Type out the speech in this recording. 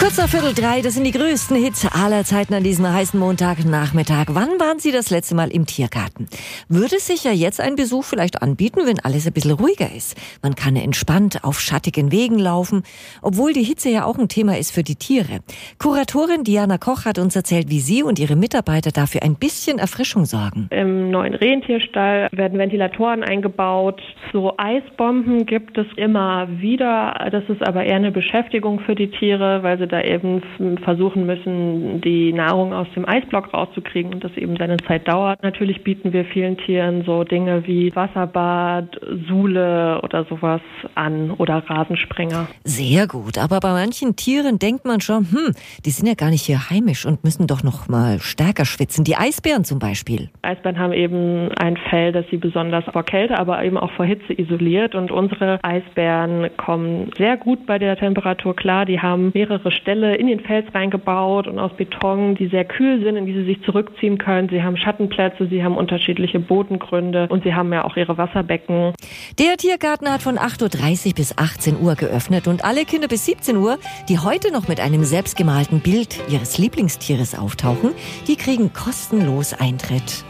2:45, das sind die größten Hits aller Zeiten an diesem heißen Montagnachmittag. Wann waren Sie das letzte Mal im Tiergarten? Würde sich ja jetzt ein Besuch vielleicht anbieten, wenn alles ein bisschen ruhiger ist. Man kann entspannt auf schattigen Wegen laufen, obwohl die Hitze ja auch ein Thema ist für die Tiere. Kuratorin Diana Koch hat uns erzählt, wie sie und ihre Mitarbeiter dafür ein bisschen Erfrischung sorgen. Im neuen Rentierstall werden Ventilatoren eingebaut. So Eisbomben gibt es immer wieder. Das ist aber eher eine Beschäftigung für die Tiere, weil sie da eben versuchen müssen, die Nahrung aus dem Eisblock rauszukriegen und das eben seine Zeit dauert. Natürlich bieten wir vielen Tieren so Dinge wie Wasserbad, Sule oder sowas an oder Rasensprenger. Sehr gut, aber bei manchen Tieren denkt man schon, die sind ja gar nicht hier heimisch und müssen doch noch mal stärker schwitzen. Die Eisbären zum Beispiel. Eisbären haben eben ein Fell, das sie besonders vor Kälte, aber eben auch vor Hitze isoliert und unsere Eisbären kommen sehr gut bei der Temperatur klar. Die haben mehrere Ställe in den Fels reingebaut und aus Beton, die sehr kühl sind, in die sie sich zurückziehen können. Sie haben Schattenplätze, sie haben unterschiedliche Bodengründe und sie haben ja auch ihre Wasserbecken. Der Tiergarten hat von 8:30 Uhr bis 18 Uhr geöffnet und alle Kinder bis 17 Uhr, die heute noch mit einem selbstgemalten Bild ihres Lieblingstieres auftauchen, die kriegen kostenlos Eintritt.